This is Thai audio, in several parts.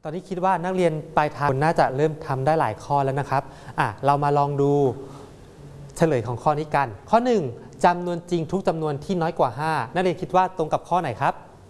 ตอนนี้คิดว่านักเรียนปลายทางน่าจะเริ่มทำได้หลายข้อแล้วนะครับเรามาลองดูเฉลยของข้อนี้กันข้อ1จำนวนจริงทุกจำนวนที่น้อยกว่า5นักเรียนคิดว่าตรงกับข้อไหนครับ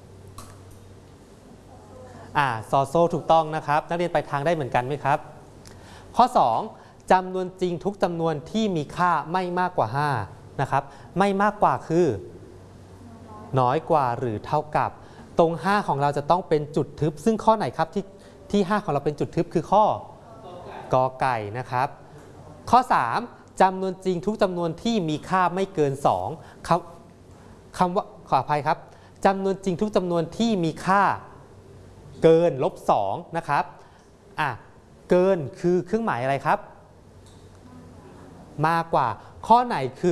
ซอโซ่ถูกต้องนะครับนักเรียนปลายทางได้เหมือนกันไหมครับข้อ2จำนวนจริงทุกจำนวนที่มีค่าไม่มากกว่า5นะครับไม่มากกว่าคือน้อยกว่าหรือเท่ากับตรง5ของเราจะต้องเป็นจุดทึบซึ่งข้อไหนครับที่5ของเราเป็นจุดทึบคือข้อกอไก่นะครับข้อ3จำนวนจริงทุกจำนวนที่มีค่าไม่เกิน2คำว่าขออภัยครับจำนวนจริงทุกจำนวนที่มีค่าเกิน-2นะครับเกินคือเครื่องหมายอะไรครับมากกว่าข้อไหนคื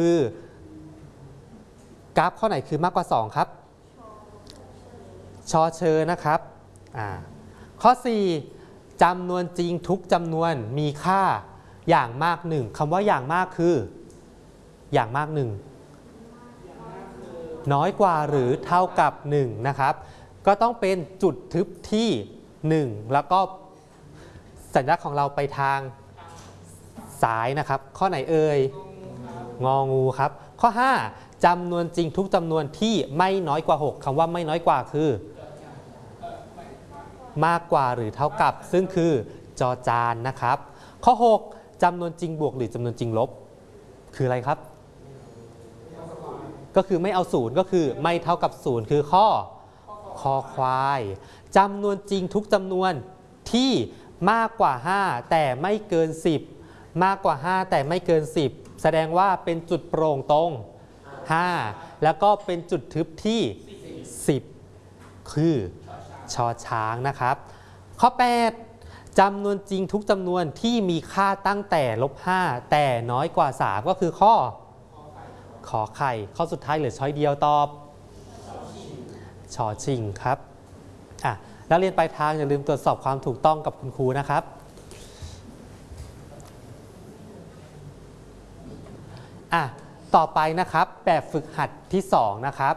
อกราฟข้อไหนคือมากกว่า2ครับชอเชอนะครับข้อ4จำนวนจริงทุกจำนวนมีค่าอย่างมาก1คำว่าอย่างมากคืออย่างมาก1น้อยกว่าหรือเท่ากับ1นะครับก็ต้องเป็นจุดทึบที่1แล้วก็สัญลักษณ์ของเราไปทางซ้ายนะครับข้อไหนเอ่ยงองูครับข้อ5จำนวนจริงทุกจำนวนที่ไม่น้อยกว่า6คำว่าไม่น้อยกว่าคือมากกว่าหรือเท่ากับซึ่งคือจอจานนะครับข้อ6จำนวนจริงบวกหรือจำนวนจริงลบคืออะไรครับก็คือไม่เอา0ก็คือไม่เท่ากับ0คือข้อคอควายจำนวนจริงทุกจำนวนที่มากกว่า5แต่ไม่เกิน10มากกว่า5แต่ไม่เกิน10แสดงว่าเป็นจุดโปร่งตรง5แล้วก็เป็นจุดทึบที่10คือชอช้างนะครับข้อ8จำนวนจริงทุกจำนวนที่มีค่าตั้งแต่-5แต่น้อยกว่า3ก็คือข้อขอไข่ข้อสุดท้ายเหลือช้อยเดียวตอบชอชิงครับแล้วเรียนปลายทางอย่าลืมตรวจสอบความถูกต้องกับคุณครูนะครับต่อไปนะครับแบบฝึกหัดที่2นะครับ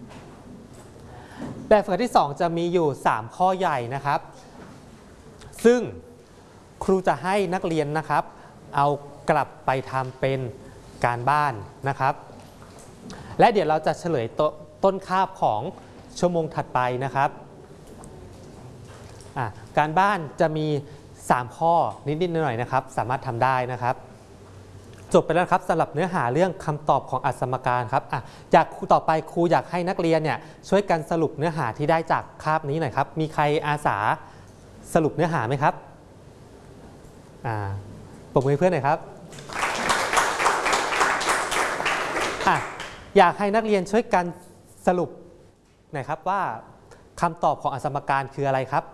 แบบฝึกหัดที่2จะมีอยู่3ข้อใหญ่นะครับซึ่งครูจะให้นักเรียนนะครับเอากลับไปทำเป็นการบ้านนะครับและเดี๋ยวเราจะเฉลยต้นคาบของชั่วโมงถัดไปนะครับการบ้านจะมี3ข้อนิดๆหน่อยๆนะครับสามารถทำได้นะครับจบไปแล้วครับสำหรับเนื้อหาเรื่องคำตอบของอัศมการครับจากครูต่อไปครูอยากให้นักเรียนเนี่ยช่วยกันสรุปเนื้อหาที่ได้จากคาบนี้หน่อยครับมีใครอาสาสรุปเนื้อหาไหมครับปรบมือเพื่อนหน่อยครับอยากให้นักเรียนช่วยกันสรุปหน่อยครับว่าคำตอบของอัศมการคืออะไรครับ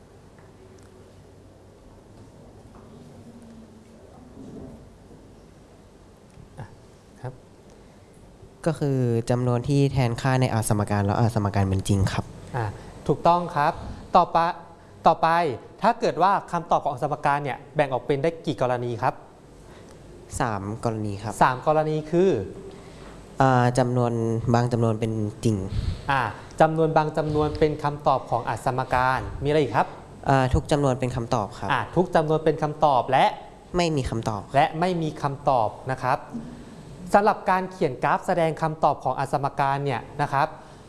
ก็คือจำนวนที่แทนค่าในสมการแล้วสมการเป็นจริงครับถูกต้องครับต่อไปถ้าเกิดว่าคำตอบของสมการเนี่ยแบ่งออกเป็นได้กี่กรณีครับ 3 กรณีครับ 3 กรณีคือจำนวนบางจำนวนเป็นจริงจำนวนบางจำนวนเป็นคำตอบของสมการมีอะไรอีกครับทุกจำนวนเป็นคำตอบครับทุกจำนวนเป็นคำตอบและไม่มีคำตอบและไม่มีคำตอบนะครับสำหรับการเขียนกราฟแสดงคำตอบของสมการเนี่ยนะครับ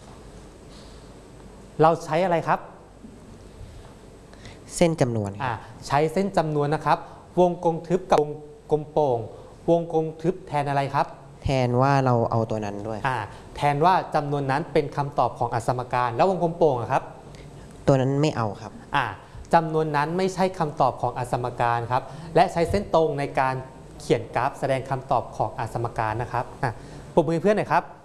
เราใช้อะไรครับเส้นจำนวนใช้เส้นจำนวนนะครับวงกลมทึบกับวงกลมโป่งวงกลมทึบแทนอะไรครับแทนว่าเราเอาตัวนั้นด้วยแทนว่าจำนวนนั้นเป็นคำตอบของสมการแล้ววงกลมโป่งครับตัวนั้นไม่เอาครับจำนวนนั้นไม่ใช่คำตอบของสมการครับและใช้เส้นตรงในการเขียนกราฟแสดงคำตอบของสมการนะครับปรบมือเพื่อนหน่อยครับ